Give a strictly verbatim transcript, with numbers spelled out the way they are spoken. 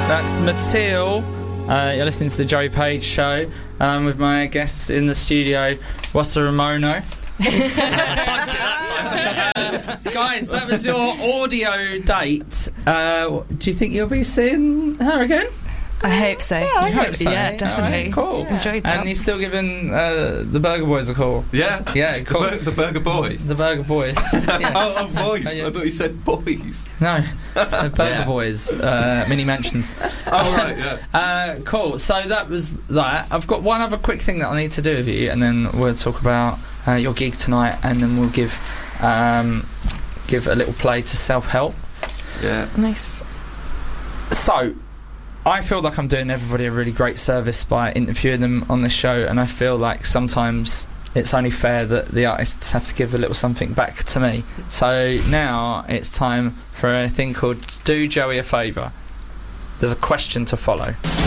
That's Matil. Uh, you're listening to the Joey Page Show um, with my guests in the studio, Wassa Ramono. uh, guys, that was your audio date. Uh, do you think you'll be seeing her again? I hope so. Yeah, I hope so. Yeah, definitely. Right, cool. Yeah. Enjoyed that. And you're still giving uh, the Burger Boys a call? Yeah. Yeah, cool. The, bur- the Burger Boy. The Burger Boys. Yeah. Oh, oh, boys. Oh, yeah. I thought you said boys. No, the Burger Yeah. Boys, uh, mini mansions. Oh, right, yeah. Uh, cool. So that was that. I've got one other quick thing that I need to do with you, and then we'll talk about uh, your gig tonight, and then we'll give um, give a little play to Self-Help. Yeah. Nice. So, I feel like I'm doing everybody a really great service by interviewing them on this show, and I feel like sometimes it's only fair that the artists have to give a little something back to me. So now it's time for a thing called Do Joey a Favour. There's a question to follow.